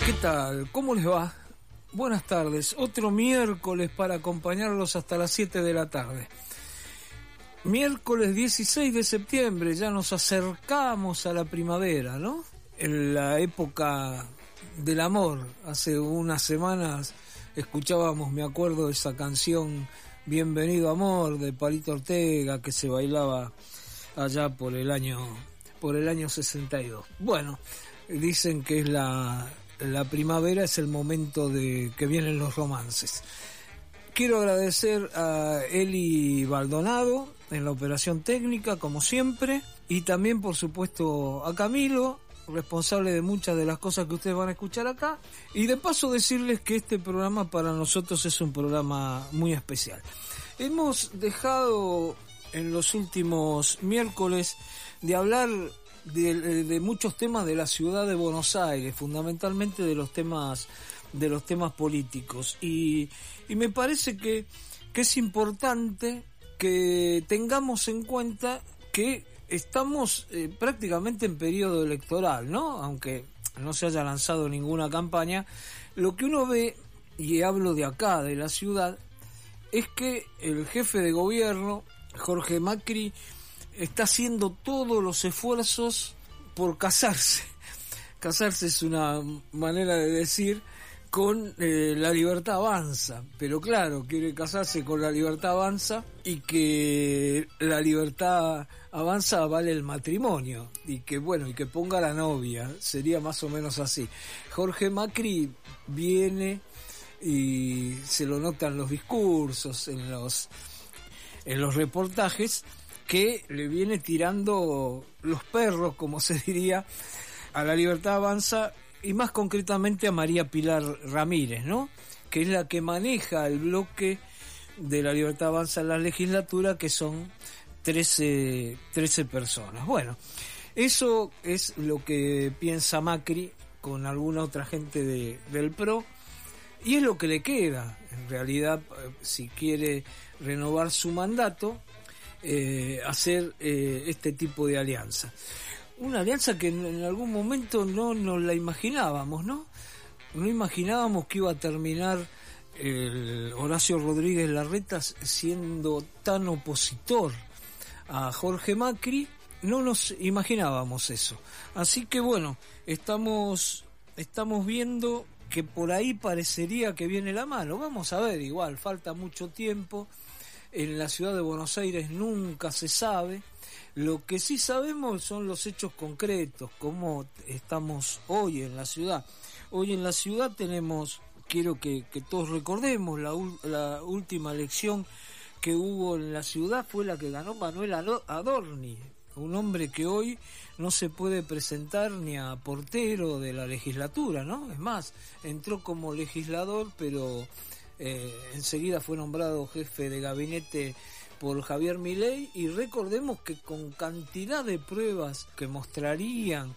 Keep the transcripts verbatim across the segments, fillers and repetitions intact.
¿Qué tal? ¿Cómo les va? Buenas tardes. Otro miércoles para acompañarlos hasta las siete de la tarde. Miércoles dieciséis de septiembre, ya nos acercamos a la primavera, ¿no? En la época del amor. Hace unas semanas escuchábamos, me acuerdo, esa canción Bienvenido Amor de Palito Ortega que se bailaba allá por el año por el año sesenta y dos. Bueno, dicen que es la la primavera, es el momento de que vienen los romances. Quiero agradecer a Eli Baldonado en la operación técnica, como siempre, y también, por supuesto, a Camilo, responsable de muchas de las cosas que ustedes van a escuchar acá, y de paso decirles que este programa para nosotros es un programa muy especial. Hemos dejado en los últimos miércoles de hablar de, de muchos temas de la ciudad de Buenos Aires, fundamentalmente de los temas de los temas políticos, y, y me parece que, que es importante que tengamos en cuenta que estamos eh, prácticamente en periodo electoral, ¿no? Aunque no se haya lanzado ninguna campaña, lo que uno ve, y hablo de acá, de la ciudad, es que el jefe de gobierno, Jorge Macri, está haciendo todos los esfuerzos por casarse. Casarse es una manera de decir con eh, La Libertad Avanza, pero claro, quiere casarse con La Libertad Avanza y que La Libertad Avanza vale el matrimonio y que bueno, y que ponga la novia, sería más o menos así. Jorge Macri viene y se lo notan los discursos, en los en los reportajes, que le viene tirando los perros, como se diría, a La Libertad Avanza, y más concretamente a María Pilar Ramírez, ¿no? Que es la que maneja el bloque de La Libertad Avanza en la legislatura, que son trece, trece personas. Bueno, eso es lo que piensa Macri con alguna otra gente de, del P R O, y es lo que le queda, en realidad, si quiere renovar su mandato, eh, hacer eh, este tipo de alianza. Una alianza que en, en algún momento no nos la imaginábamos, ¿no? No imaginábamos que iba a terminar el Horacio Rodríguez Larreta siendo tan opositor a Jorge Macri. No nos imaginábamos eso. Así que bueno, estamos, estamos viendo que por ahí parecería que viene la mano. Vamos a ver, igual, falta mucho tiempo. En la ciudad de Buenos Aires nunca se sabe. Lo que sí sabemos son los hechos concretos, cómo estamos hoy en la ciudad. Hoy en la ciudad tenemos, quiero que, que todos recordemos, la, la última elección que hubo en la ciudad fue la que ganó Manuel Adorni, un hombre que hoy no se puede presentar ni a portero de la legislatura, ¿no? Es más, entró como legislador, pero eh, enseguida fue nombrado jefe de gabinete por Javier Milei, y recordemos que con cantidad de pruebas que mostrarían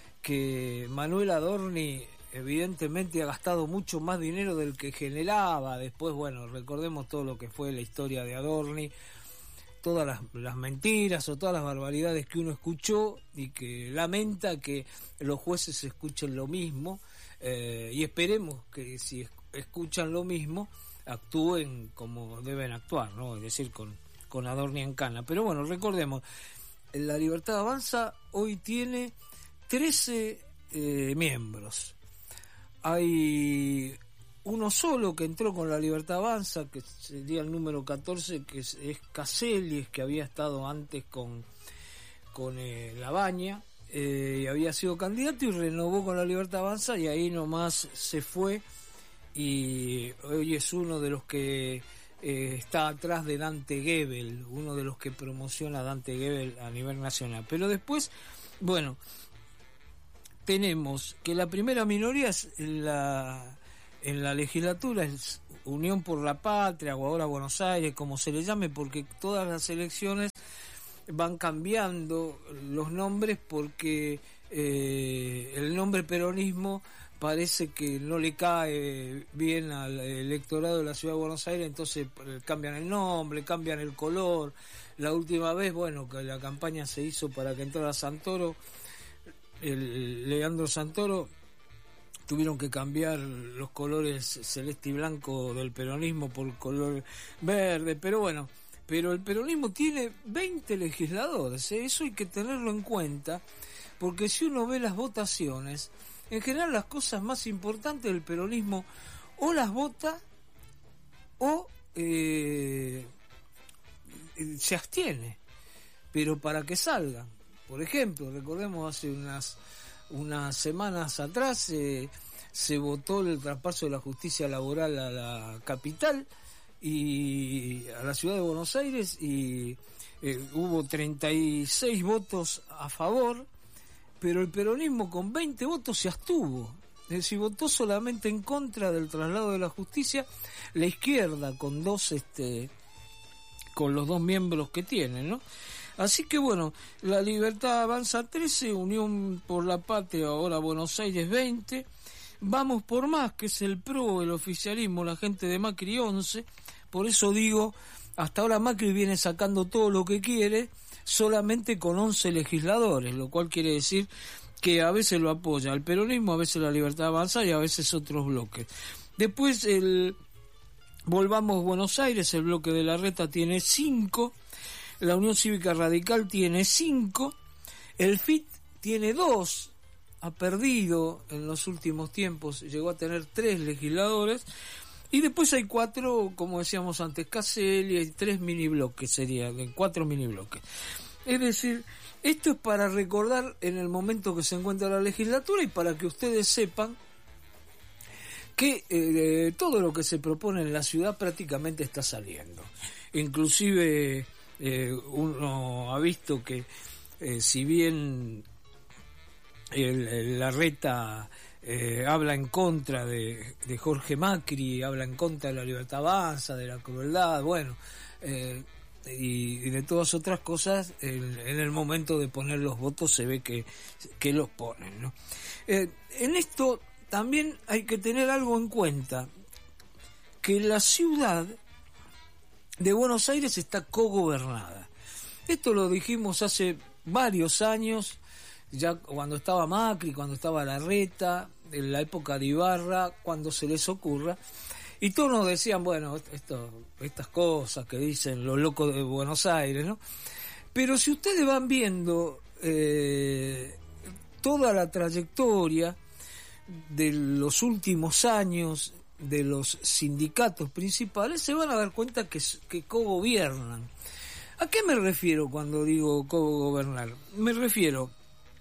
que Manuel Adorni evidentemente ha gastado mucho más dinero del que generaba. Después, bueno, recordemos todo lo que fue la historia de Adorni, todas las, las mentiras o todas las barbaridades que uno escuchó y que lamenta que los jueces escuchen lo mismo, eh, y esperemos que si escuchan lo mismo actúen como deben actuar, ¿no? Es decir, con con Adorni en cana. Pero bueno, recordemos, La Libertad Avanza hoy tiene trece eh, miembros. Hay uno solo que entró con La Libertad Avanza, que sería el número catorce, que es, es Caselli, que había estado antes con, con eh, Labaña, eh, y había sido candidato y renovó con La Libertad Avanza, y ahí nomás se fue, y hoy es uno de los que Eh, está atrás de Dante Gebel, uno de los que promociona a Dante Gebel a nivel nacional. Pero después, bueno, tenemos que la primera minoría es la, en la legislatura es Unión por la Patria, o ahora Buenos Aires, como se le llame, porque todas las elecciones van cambiando los nombres, porque eh, el nombre peronismo parece que no le cae bien al electorado de la ciudad de Buenos Aires, entonces cambian el nombre, cambian el color. La última vez, bueno, que la campaña se hizo para que entrara Santoro, el Leandro Santoro, tuvieron que cambiar los colores celeste y blanco del peronismo por color verde, pero bueno, pero el peronismo tiene veinte legisladores, ¿eh? Eso hay que tenerlo en cuenta, porque si uno ve las votaciones, en general las cosas más importantes del peronismo o las vota o eh, se abstiene, pero para que salgan. Por ejemplo, recordemos hace unas unas semanas atrás eh, se votó el traspaso de la justicia laboral a la capital y a la ciudad de Buenos Aires, y eh, hubo treinta y seis votos a favor, pero el peronismo con veinte votos se abstuvo. Es decir, votó solamente en contra del traslado de la justicia la izquierda con dos este con los dos miembros que tiene, ¿no? Así que bueno, La Libertad Avanza trece, Unión por la Patria, ahora Buenos Aires veinte, Vamos por Más, que es el P R O, el oficialismo, la gente de Macri once, por eso digo, hasta ahora Macri viene sacando todo lo que quiere, solamente con once legisladores, lo cual quiere decir que a veces lo apoya el peronismo, a veces La Libertad Avanza y a veces otros bloques. Después el Volvamos Buenos Aires, el bloque de Larreta tiene cinco, la Unión Cívica Radical tiene cinco, el F I T tiene dos, ha perdido en los últimos tiempos, llegó a tener tres legisladores, y después hay cuatro, como decíamos antes, Caselli, y tres mini bloques, serían cuatro mini bloques. Es decir, esto es para recordar en el momento que se encuentra la legislatura y para que ustedes sepan que eh, todo lo que se propone en la ciudad prácticamente está saliendo. Inclusive eh, uno ha visto que eh, si bien el, el Larreta eh, habla en contra de, de Jorge Macri, habla en contra de La Libertad Avanza, de la crueldad, bueno, eh, y, y de todas otras cosas, en, en el momento de poner los votos se ve que, que los ponen, ¿no? Eh, en esto también hay que tener algo en cuenta, que la ciudad de Buenos Aires está cogobernada. Esto lo dijimos hace varios años, ya cuando estaba Macri, cuando estaba Larreta, en la época de Ibarra, cuando se les ocurra, y todos nos decían, bueno, esto, estas cosas que dicen los locos de Buenos Aires, ¿no? Pero si ustedes van viendo eh, toda la trayectoria de los últimos años de los sindicatos principales, se van a dar cuenta que, que cogobiernan. ¿A qué me refiero cuando digo cogobernar? Me refiero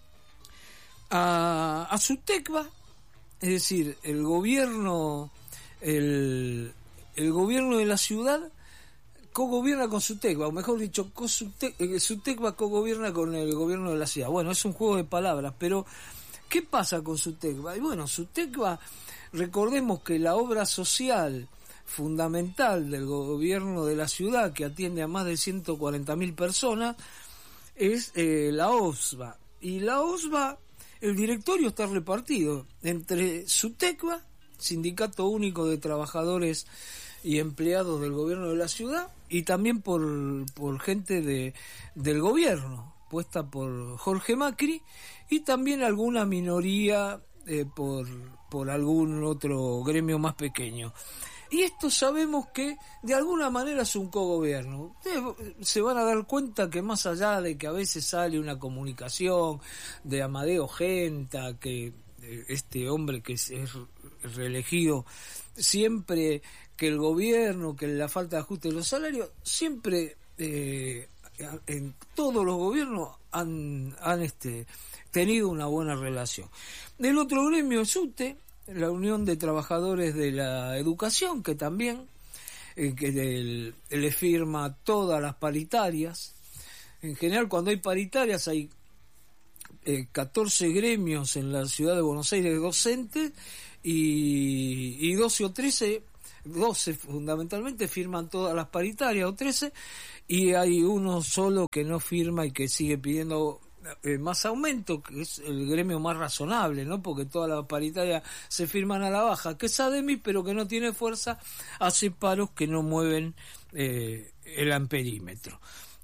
a, a SUTECBA, es decir, el gobierno el, el gobierno de la ciudad cogobierna con SUTECBA, o mejor dicho, SUTECBA cogobierna con el gobierno de la ciudad. Bueno, es un juego de palabras, pero ¿qué pasa con SUTECBA? Y bueno, SUTECBA, recordemos que la obra social fundamental del gobierno de la ciudad, que atiende a más de ciento cuarenta mil personas, es eh, la O S B A. Y la O S B A, el directorio está repartido entre SUTECBA, Sindicato Único de Trabajadores y Empleados del Gobierno de la Ciudad, y también por, por gente de, del gobierno, puesta por Jorge Macri, y también alguna minoría eh, por, por algún otro gremio más pequeño. Y esto sabemos que de alguna manera es un cogobierno. Ustedes se van a dar cuenta que más allá de que a veces sale una comunicación de Amadeo Genta, que este hombre que es, es reelegido, siempre que el gobierno, que la falta de ajuste de los salarios, siempre eh, en todos los gobiernos han, han este, tenido una buena relación. Del otro gremio es UTE, la Unión de Trabajadores de la Educación, que también eh, que el, le firma todas las paritarias. En general, cuando hay paritarias hay eh, catorce gremios en la ciudad de Buenos Aires docentes y, y doce o trece, doce fundamentalmente firman todas las paritarias, o trece, y hay uno solo que no firma y que sigue pidiendo Eh, más aumento, que es el gremio más razonable, ¿no? Porque todas las paritarias se firman a la baja, que es ADEMIS, pero que no tiene fuerza, hace paros que no mueven eh, el amperímetro.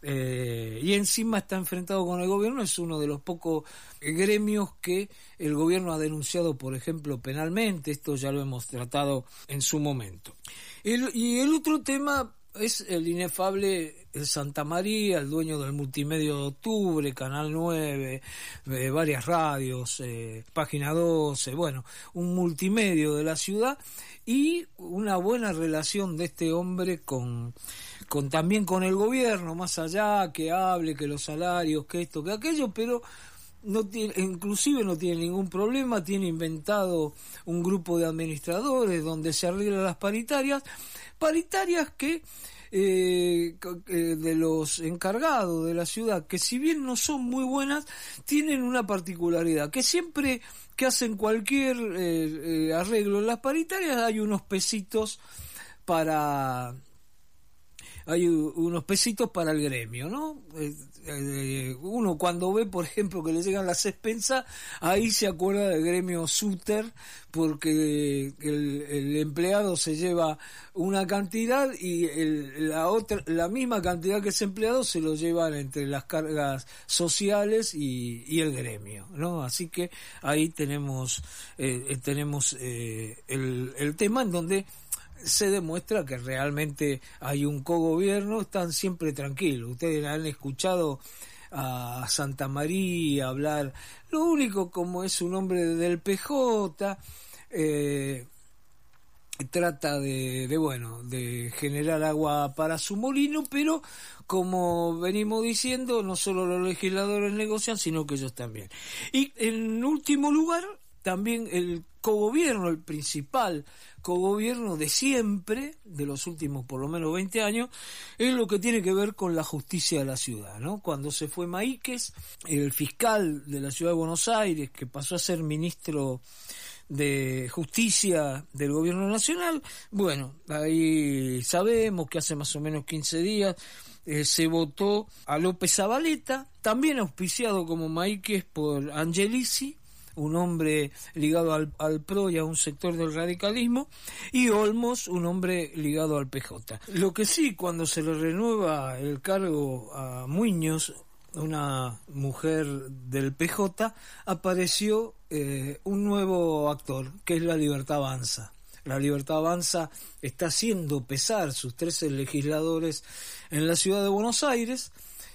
eh, y encima está enfrentado con el gobierno. Es uno de los pocos gremios que el gobierno ha denunciado, por ejemplo, penalmente. Esto ya lo hemos tratado en su momento. El, y el otro tema es el inefable el Santa María, el dueño del Multimedio de Octubre, Canal nueve, eh, varias radios, eh, Página doce, bueno, un multimedio de la ciudad, y una buena relación de este hombre con, con también con el gobierno, más allá que hable, que los salarios, que esto, que aquello, pero no tiene, inclusive no tiene ningún problema. Tiene inventado un grupo de administradores donde se arreglan las paritarias, paritarias que eh, de los encargados de la ciudad, que si bien no son muy buenas, tienen una particularidad, que siempre que hacen cualquier eh, eh, arreglo en las paritarias hay unos pesitos para hay unos pesitos para el gremio, ¿no? Eh, eh, uno cuando ve, por ejemplo, que le llegan las expensas, ahí se acuerda del gremio Suter, porque el, el empleado se lleva una cantidad y el, la otra, la misma cantidad que ese empleado se lo llevan entre las cargas sociales y, y el gremio, ¿no? Así que ahí tenemos eh, tenemos eh, el, el tema en donde se demuestra que realmente hay un cogobierno. Están siempre tranquilos. Ustedes han escuchado a Santa María hablar, lo único, como es un hombre del P J, eh, trata de, de bueno de generar agua para su molino, pero como venimos diciendo, no solo los legisladores negocian, sino que ellos también. Y en último lugar, también el cogobierno, el principal cogobierno de siempre, de los últimos por lo menos veinte años, es lo que tiene que ver con la justicia de la ciudad, ¿no? Cuando se fue Maíquez, el fiscal de la ciudad de Buenos Aires, que pasó a ser ministro de Justicia del Gobierno Nacional, bueno, ahí sabemos que hace más o menos quince días eh, se votó a López Zabaleta, también auspiciado como Maíquez por Angelici, un hombre ligado al, al P R O y a un sector del radicalismo, y Olmos, un hombre ligado al P J. Lo que sí, cuando se le renueva el cargo a Muñoz, una mujer del P J, apareció eh, un nuevo actor, que es La Libertad Avanza. La Libertad Avanza está haciendo pesar sus trece legisladores en la ciudad de Buenos Aires.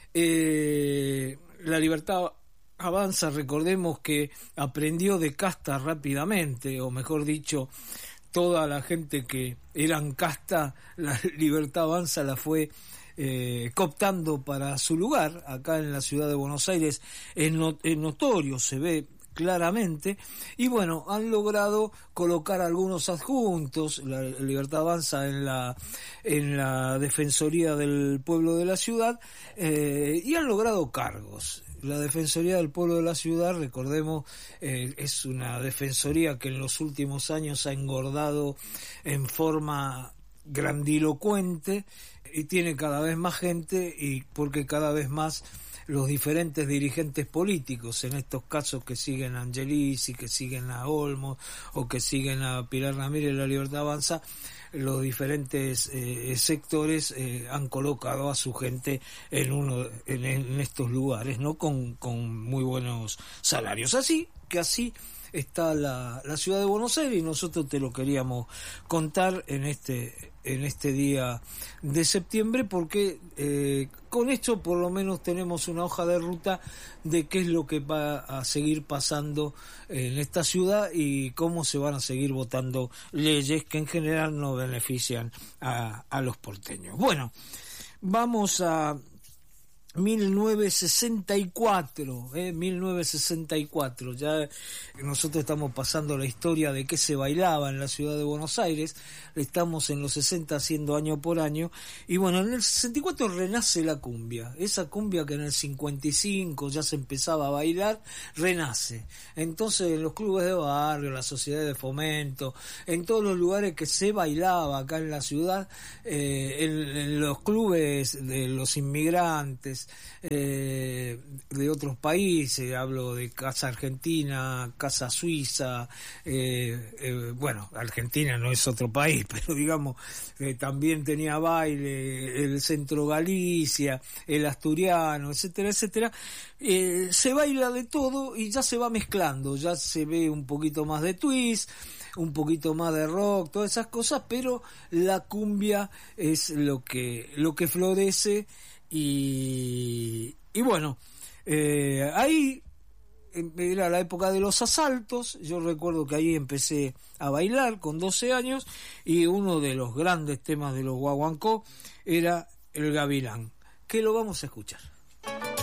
Eh, la Libertad Avanza, recordemos que aprendió de casta rápidamente, o mejor dicho, toda la gente que eran casta, La Libertad Avanza la fue eh, cooptando para su lugar. Acá en la ciudad de Buenos Aires es, not- es notorio, se ve claramente, y bueno, han logrado colocar algunos adjuntos, La Libertad Avanza en la en la Defensoría del Pueblo de la Ciudad, eh, y han logrado cargos. La Defensoría del Pueblo de la Ciudad, recordemos, eh, es una defensoría que en los últimos años ha engordado en forma grandilocuente y tiene cada vez más gente, y porque cada vez más los diferentes dirigentes políticos, en estos casos que siguen a Angelici, que siguen a Olmos o que siguen a Pilar Ramírez, La Libertad Avanza, los diferentes eh, sectores eh, han colocado a su gente en uno en, en estos lugares, no con, con muy buenos salarios. Así que así está la, la ciudad de Buenos Aires, y nosotros te lo queríamos contar en este en este día de septiembre, porque eh, con esto por lo menos tenemos una hoja de ruta de qué es lo que va a seguir pasando en esta ciudad y cómo se van a seguir votando leyes que en general no benefician a, a los porteños. Bueno, vamos a mil novecientos sesenta y cuatro, eh, mil novecientos sesenta y cuatro, ya nosotros estamos pasando la historia de qué se bailaba en la ciudad de Buenos Aires, estamos en los sesenta haciendo año por año, y bueno, en el sesenta y cuatro renace la cumbia, esa cumbia que en el cincuenta y cinco ya se empezaba a bailar, renace. Entonces en los clubes de barrio, las sociedades de fomento, en todos los lugares que se bailaba acá en la ciudad, eh, en, en los clubes de los inmigrantes, bailes eh, de otros países, hablo de casa argentina, casa suiza, eh, eh, bueno, Argentina no es otro país, pero digamos, eh, también tenía baile, el centro Galicia, el asturiano, etcétera, etcétera. Eh, se baila de todo y ya se va mezclando, ya se ve un poquito más de twist, un poquito más de rock, todas esas cosas, pero la cumbia es lo que lo que florece y, y bueno, eh, ahí era la época de los asaltos. Yo recuerdo que ahí empecé a bailar con doce años y uno de los grandes temas de los guaguancó era El Gavilán, que lo vamos a escuchar.